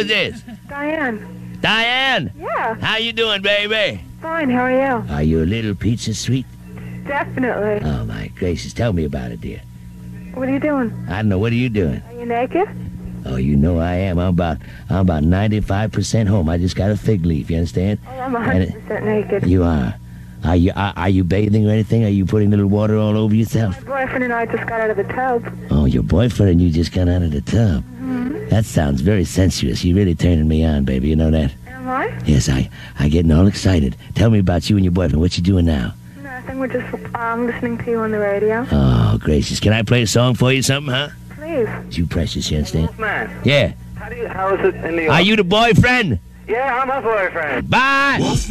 is this? Diane. Diane? Yeah. How you doing, baby? Fine, how are you? Are you a little pizza sweet? Definitely. Oh, my gracious. Tell me about it, dear. What are you doing? I don't know. What are you doing? Are you naked? Oh, you know I am. I'm about 95% home. I just got a fig leaf, you understand? Oh, I'm 100% naked. You are. Are you bathing or anything? Are you putting little water all over yourself? My boyfriend and I just got out of the tub. Oh, your boyfriend and you just got out of the tub. Mm-hmm. That sounds very sensuous. You're really turning me on, baby. You know that? Am I? Yes, I getting all excited. Tell me about you and your boyfriend. What you doing now? Nothing. We're just listening to you on the radio. Oh, gracious. Can I play a song for you, something, huh? Please. You precious, you understand? Man, Yeah. how is it in New York? Are you the boyfriend? Yeah, I'm a boyfriend. Bye.